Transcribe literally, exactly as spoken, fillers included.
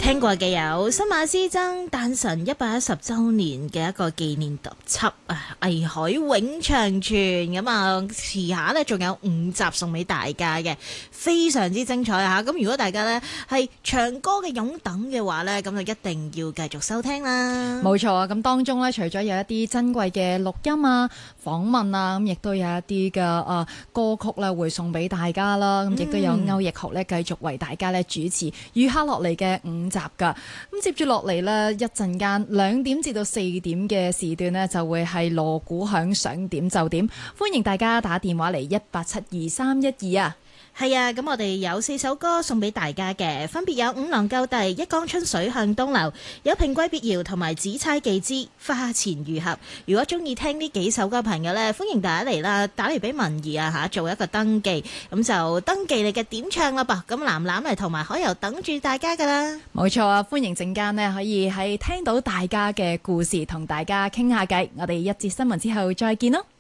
聽過嘅有新馬師曾誕辰一百一十週年嘅一個紀念特輯啊，藝海永長存咁啊，遲下呢仲有五集送俾大家嘅，非常之精彩啊！咁如果大家呢係唱歌嘅擁躉嘅話呢，咁就一定要繼續收聽啦。 冇錯啊！咁當中呢，除咗有一啲珍貴嘅錄音啊、訪問啊，咁亦都有一啲嘅啊歌曲咧會送俾大家啦。咁亦都有歐奕豪咧繼續為大家咧主持餘下落嚟嘅五集噶。咁接住落嚟呢，一陣間兩點至到四點嘅時段呢，就會係鑼鼓響，想點就點，歡迎大家打電話嚟一八七二三一二啊！ 係啊，咁我哋有四首歌送俾大家嘅，分別有五郎救弟、一江春水向東流、有平貴別窯同埋紫釵記之花前月合。如果中意聽呢幾首歌嘅朋友呢，歡迎大家嚟啦，打嚟俾文儀啊吓，做一個登記，咁就登記你嘅點唱啦噃。咁藍藍嚟同埋海油等住大家噶啦。 冇錯啊，歡迎陣間呢可以喺聽到大家嘅故事，同大家傾下偈。我哋一節新聞之後再見咯。